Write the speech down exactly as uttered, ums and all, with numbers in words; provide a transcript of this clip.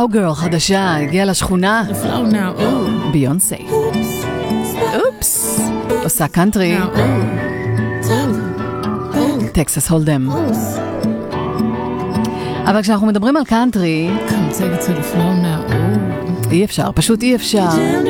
קאוגרל חדשה, הגיעה לשכונה. ביונסי. אופס. עושה קאנטרי. טקסס הולדם. אבל כשאנחנו מדברים על קאנטרי, אי אפשר, פשוט אי אפשר